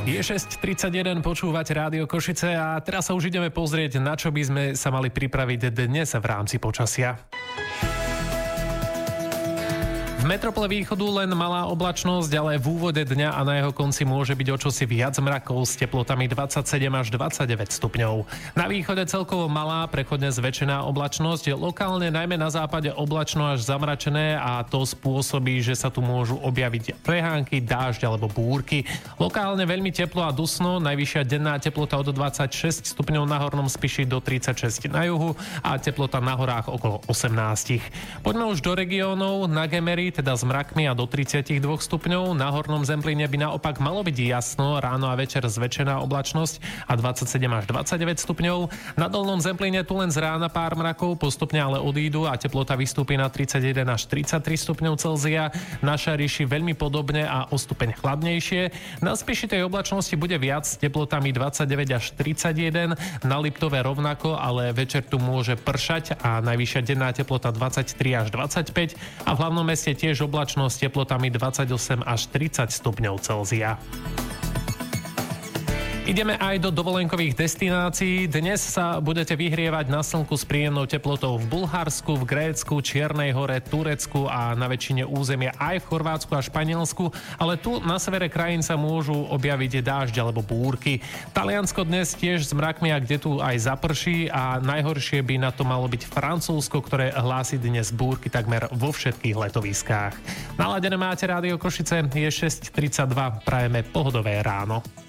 Je 6:31, počúvate Rádio Košice a teraz sa už ideme pozrieť, na čo by sme sa mali pripraviť dnes v rámci počasia. V metropole východu len malá oblačnosť, ale v úvode dňa a na jeho konci môže byť o čosi viac mrakov s teplotami 27 až 29 stupňov. Na východe celkovo malá, prechodne zväčšená oblačnosť, lokálne najmä na západe oblačno až zamračené a to spôsobí, že sa tu môžu objaviť prehánky, dážď alebo búrky. Lokálne veľmi teplo a dusno, najvyššia denná teplota od 26 stupňov na Hornom Spiši do 36 na juhu a teplota na horách okolo 18. Poďme už do regiónov. Na Gemeri teda s mrakmi a do 32 stupňov. Na Hornom Zemplíne by naopak malo byť jasno, ráno a večer zväčšená oblačnosť a 27 až 29 stupňov. Na Dolnom Zemplíne tu len z rána pár mrakov, postupne ale odídu a teplota vystúpi na 31 až 33 stupňov Celzia. Na Šariši veľmi podobne a o stupeň chladnejšie. Na Spiši tej oblačnosti bude viac s teplotami 29 až 31. Na Liptove rovnako, ale večer tu môže pršať a najvyššia denná teplota 23 až 25 a v hlavnom meste tiež oblačnosť teplotami 28 až 30 stupňov Celzia. Ideme aj do dovolenkových destinácií. Dnes sa budete vyhrievať na slnku s príjemnou teplotou v Bulharsku, v Grécku, Čiernej Hore, Turecku a na väčšine územia aj v Chorvátsku a Španielsku, ale tu na severe krajín sa môžu objaviť dážď alebo búrky. Taliansko dnes tiež s mrakmi a kde tu aj zaprší a najhoršie by na to malo byť Francúzsko, ktoré hlási dnes búrky takmer vo všetkých letoviskách. Naladené máte Rádio Košice, je 6:32, prajeme pohodové ráno.